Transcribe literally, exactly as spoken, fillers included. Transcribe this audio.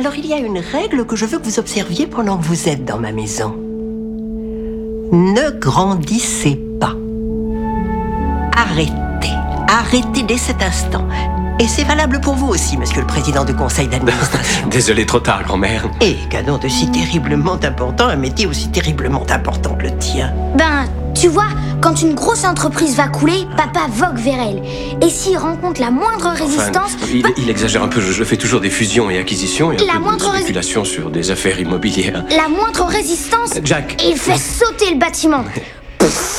Alors il y a une règle que je veux que vous observiez pendant que vous êtes dans ma maison. Ne grandissez pas. Arrêtez. Arrêtez dès cet instant. Et c'est valable pour vous aussi, monsieur le président du conseil d'administration. Désolé, trop tard, grand-mère. Et qu'un nom de si terriblement important, un métier aussi terriblement important que le tien. Ben, tu vois, quand une grosse entreprise va couler, papa vogue vers elle. Et s'il rencontre la moindre résistance... Enfin, il, va... il exagère un peu, je, je fais toujours des fusions et acquisitions et un La peu moindre de spéculation sur des affaires immobilières. La moindre résistance... Jack. Et il fait sauter le bâtiment. Pff.